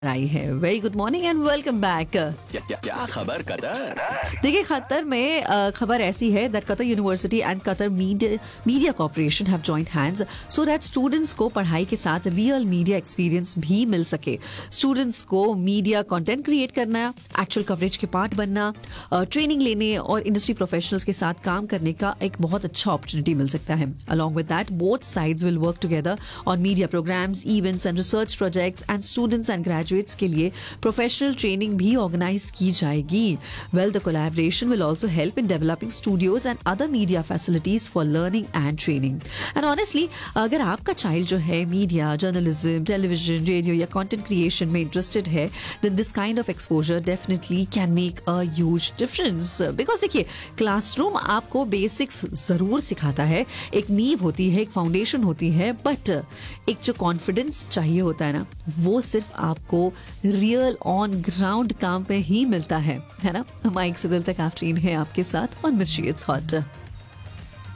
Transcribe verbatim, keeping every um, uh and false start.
आई है। Very good morning and welcome back. क्या क्या क्या खबर कतर? देखिए कतर में अ, खबर ऐसी है that Qatar university and Qatar media corporation have joint hands so that students को पढ़ाई के साथ रियल मीडिया एक्सपीरियंस भी मिल सके। स्टूडेंट्स को मीडिया कंटेंट क्रिएट करना, एक्चुअल कवरेज के पार्ट बनना, ट्रेनिंग लेने और इंडस्ट्री प्रोफेशनल्स के साथ काम करने का एक बहुत अच्छा अपॉर्चुनिटी मिल सकता है। Along with that both sides will work together on media programmes, events and research projects and students and graduates के लिए प्रोफेशनल ट्रेनिंग भी ऑर्गेनाइज की जाएगी। Well the collaboration will also help in developing studios and other media facilities for learning and training. And honestly अगर आपका child जो है media, journalism, television, radio या कंटेंट क्रिएशन में इंटरेस्टेड है, then this kind of exposure definitely can make a huge difference. Because देखिए classroom आपको basics जरूर सिखाता है, एक नींव होती है, एक फाउंडेशन होती है, बट एक जो कॉन्फिडेंस चाहिए होता है ना, वो सिर्फ आपको रियल ऑन ग्राउंड काम पे ही मिलता है है ना। माइक से दिल तक आफ्रीन है आपके साथ और मिर्ची इट्स हॉट।